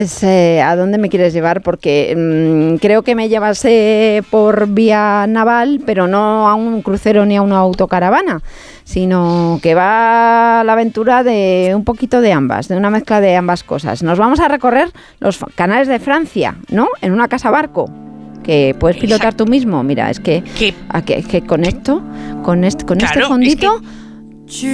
¿A dónde me quieres llevar? Porque creo que me llevas por vía naval, pero no a un crucero ni a una autocaravana, sino que va la aventura de un poquito de ambas, de una mezcla de ambas cosas. Nos vamos a recorrer los canales de Francia, ¿no? En una casa barco que puedes pilotar tú mismo. Mira, es que con este fondito